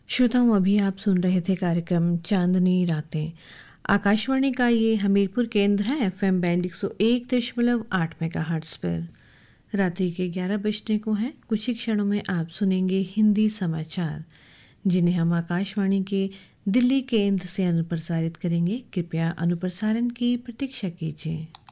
श्रोताओं, अभी आप सुन रहे थे कार्यक्रम चांदनी रातें। आकाशवाणी का ये हमीरपुर केंद्र है, एफएम बैंड 101.8 मेगाहर्ट्ज पर। रात्रि के 11 बजने को हैं। कुछ ही क्षणों में आप सुनेंगे हिंदी समाचार, जिन्हें हम आकाशवाणी के दिल्ली केंद्र से अनुप्रसारित करेंगे। कृपया अनुप्रसारण की प्रतीक्षा कीजिए।